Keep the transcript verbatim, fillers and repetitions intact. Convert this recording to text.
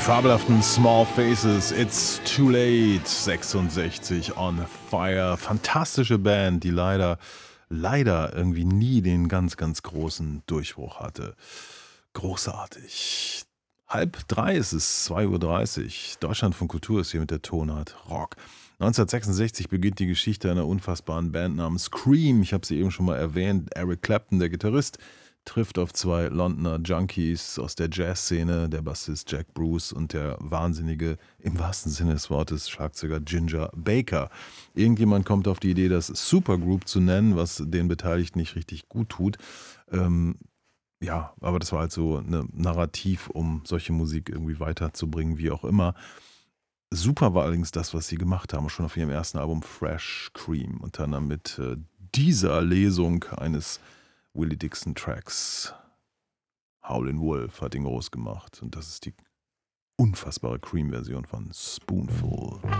fabelhaften Small Faces, It's Too Late, sechsundsechzig on Fire. Fantastische Band, die leider, leider irgendwie nie den ganz, ganz großen Durchbruch hatte. Großartig. Halb drei ist es, zwei Uhr dreißig. Deutschlandfunk Kultur ist hier mit der Tonart Rock. neunzehnhundertsechsundsechzig beginnt die Geschichte einer unfassbaren Band namens Cream. Ich habe sie eben schon mal erwähnt. Eric Clapton, der Gitarrist, trifft auf zwei Londoner Junkies aus der Jazzszene, der Bassist Jack Bruce und der wahnsinnige, im wahrsten Sinne des Wortes, Schlagzeuger Ginger Baker. Irgendjemand kommt auf die Idee, das Supergroup zu nennen, was den Beteiligten nicht richtig gut tut. Ähm, ja, aber das war halt so ein Narrativ, um solche Musik irgendwie weiterzubringen, wie auch immer. Super war allerdings das, was sie gemacht haben, schon auf ihrem ersten Album Fresh Cream, unter anderem mit äh, dieser Lesung eines Willie Dixon Tracks. Howlin' Wolf hat ihn groß gemacht und das ist die unfassbare Cream-Version von Spoonful.